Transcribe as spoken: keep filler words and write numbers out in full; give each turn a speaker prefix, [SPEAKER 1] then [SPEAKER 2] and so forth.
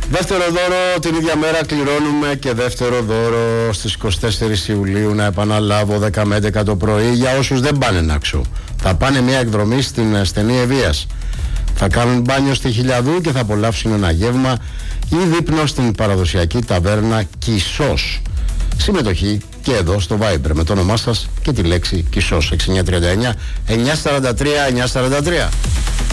[SPEAKER 1] Δεύτερο δώρο την ίδια μέρα κληρώνουμε και δεύτερο δώρο στις είκοσι τέσσερις Ιουλίου. Να επαναλάβω, δέκα με έντεκα το πρωί για όσους δεν πάνε Νάξο. Θα πάνε μια εκδρομή στην στενή Ευβοίας. Θα κάνουν μπάνιο στη Χιλιαδού και θα απολαύσουν ένα γεύμα ή δείπνο στην παραδοσιακή ταβέρνα Κισός. Συμμετοχή και εδώ στο Viber με το όνομά σας και τη λέξη Κισός. έξι εννιά τρία εννιά εννιά τέσσερα τρία εννιά τέσσερα τρία.